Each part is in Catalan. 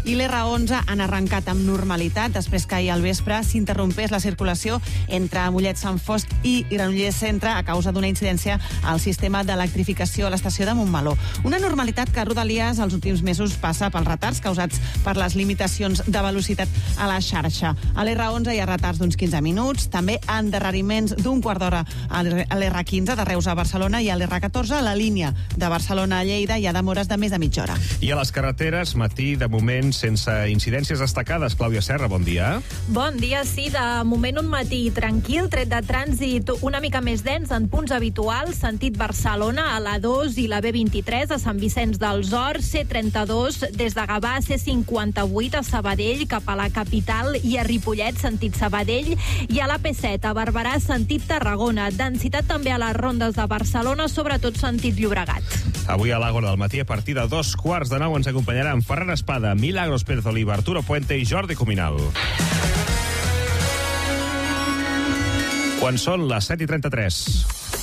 i l'R11 han arrencat amb normalitat després que ahir al vespre s'interrompés la circulació entre Mollet Sant Fost i Granollers Centre a causa d'una incidència al sistema d'electrificació a l'estació de Montmeló. Una normalitat que a Rodalies els últims mesos passa pels retards causats per les limitacions de velocitat a la xarxa. A l'R11 hi ha retards d'uns 15 minuts, també endarreriments d'un quart d'hora a l'R15 de Reus a Barcelona i a l'R14 a la línia de Barcelona a Lleida hi ha demores de més de mitja hora. I a les carreteres, matí, de moment, sense incidències destacades. Clàudia Serra, bon dia. Bon dia, sí, de moment un matí tranquil, tret de trànsit una mica més dens en punts habituals, sentit Barcelona, a l'A2 i la B23 a Sant Vicenç dels Horts, C32 des de Gavà, C58 a Sabadell cap a la capital i a Ripollet, sentit Sabadell, i a la P7 a Barberà, sentit Tarragona. Densitat també a les rondes de Barcelona, sobretot sentit Llobregat. Avui a l'Àgora del matí, a partir de 2:15 ens acompanyaran Ferran Espada, Milagros Pérez Oliva, Arturo Puente i Jordi Cuminal. Quan són les 7:33.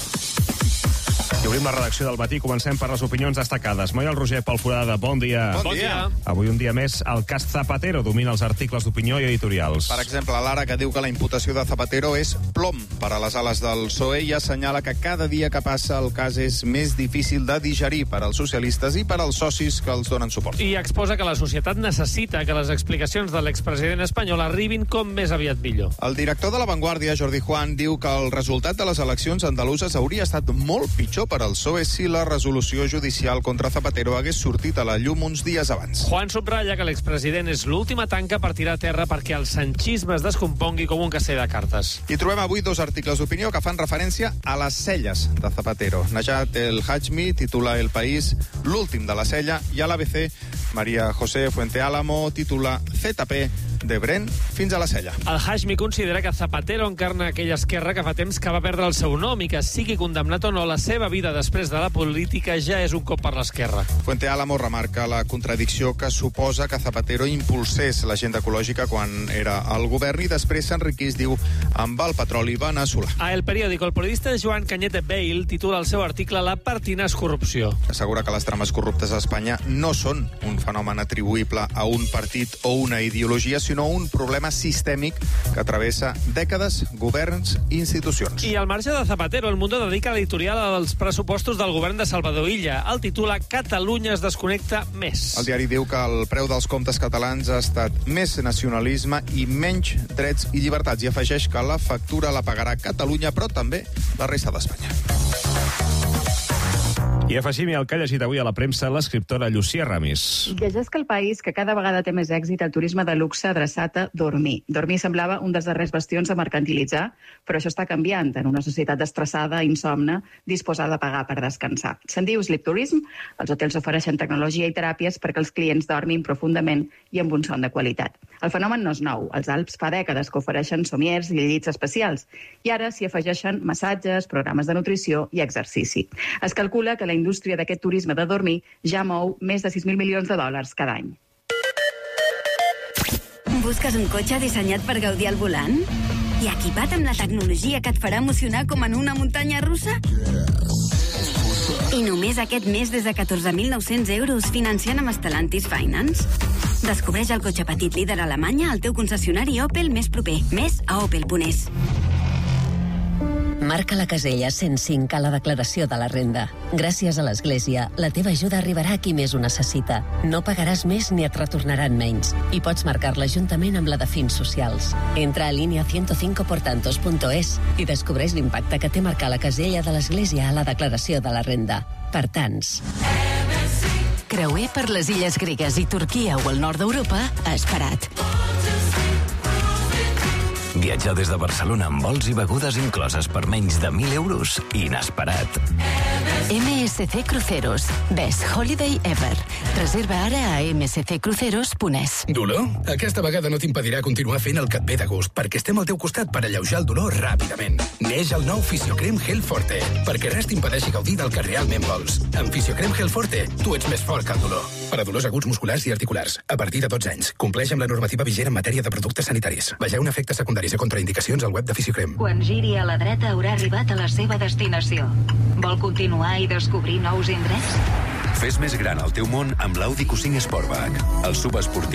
I obrim la redacció del matí. Comencem per les opinions destacades. Moiol Roger, Pol Forada, bon dia. Bon dia. Avui un dia més, el cas Zapatero domina els articles d'opinió i editorials. Per exemple, Lara, que diu que la imputació de Zapatero és plom per a les ales del PSOE i assenyala que cada dia que passa el cas és més difícil de digerir per als socialistes i per als socis que els donen suport. I exposa que la societat necessita que les explicacions de l'expresident espanyol arribin com més aviat millor. El director de La Vanguardia, Jordi Juan, diu que el resultat de les eleccions andaluses hauria estat molt pitjor per al PSOE si la resolució judicial contra Zapatero hagués sortit a la llum uns dies abans. Juan subratlla que l'expresident és l'última tanca per tirar a terra perquè el sanchisme es descompongui com un caser de cartes. I trobem avui dos articles d'opinió que fan referència a les celles de Zapatero. Najat El Hajmi titula El País l'últim de la sella i a l'ABC María José Fuente Álamo titula ZP de Brent fins a la sella. El Hajmi considera que Zapatero encarna aquella esquerra que fa temps que va perdre el seu nom i que sigui condemnat o no, la seva vida després de la política ja és un cop per l'esquerra. Fuente Álamo remarca la contradicció que suposa que Zapatero impulsés l'agenda ecològica quan era al govern i després s'enriquís, diu, amb el petroli veneçolà. A El Periódico, el periodista Joan Cañete Bale titula el seu article La pertinaç corrupció. Assegura que les trames corruptes a Espanya no són un fenomen atribuïble a un partit o una ideologia, sinó un problema sistèmic que travessa dècades, governs i institucions. I al marge de Zapatero, El Mundo dedica l'editorial als pressupostos del govern de Salvador Illa. El titula Catalunya es desconnecta més. El diari diu que el preu dels comptes catalans ha estat més nacionalisme i menys drets i llibertats i afegeix que la factura la pagarà Catalunya, però també la resta d'Espanya. I afegim el que ha llegit avui a la premsa l'escriptora Llucia Ramis. Llegeix que el país que cada vegada té més èxit el turisme de luxe adreçat a dormir. Dormir semblava un dels darrers bastions a mercantilitzar, però això està canviant en una societat estressada, insomne, disposada a pagar per descansar. Se'n diu sleep tourism. Els hotels ofereixen tecnologia i teràpies perquè els clients dormin profundament i amb un son de qualitat. El fenomen no és nou. Els Alps fa dècades que ofereixen somiers i llits especials. I ara s'hi afegeixen massatges, programes de nutrició i exercici. Es calcula que la indústria d'aquest turisme de dormir ja mou més de 6.000 milions de dòlars cada any. Busques un cotxe dissenyat per gaudir al volant? I equipat amb la tecnologia que et farà emocionar com en una muntanya russa? I només aquest mes des de 14.900 euros financiant amb Stellantis Finance? Descobreix el cotxe petit líder a Alemanya al teu concessionari Opel més proper. Més a opel.es. Marca la casella 105 a la declaració de la renda. Gràcies a l'Església, la teva ajuda arribarà a qui més ho necessita. No pagaràs més ni et retornaran menys. I pots marcar-la juntament amb la de fins socials. Entra a línia 105portantos.es i descobreix l'impacte que té marcar la casella de l'Església a la declaració de la renda. Per tants. Creuer per les illes gregues i Turquia o el nord d'Europa ha esperat. Viatjar des de Barcelona amb vols i begudes incloses per menys de 1.000 euros? Inesperat. MSC Cruceros. Best Holiday Ever. Reserva ara a msccruceros.es. Dolor? Aquesta vegada no t'impedirà continuar fent el que et ve de gust, perquè estem al teu costat per alleujar el dolor ràpidament. Neix el nou Fisiocrem Gel Forte, perquè res t'impedeixi gaudir del que realment vols. Amb Fisiocrem Gel Forte, tu ets més fort que el dolor. Per a dolors aguts musculars i articulars, a partir de 12 anys. Compleix amb la normativa vigent en matèria de productes sanitaris. Vegeu efectes secundaris i contraindicacions al web de Fisiocrem. Quan giri a la dreta haurà arribat a la seva destinació. Vol continuar i descobrir nous indrets? Fes més gran el teu món amb l'Audi Q5 Sportback, el subesportiu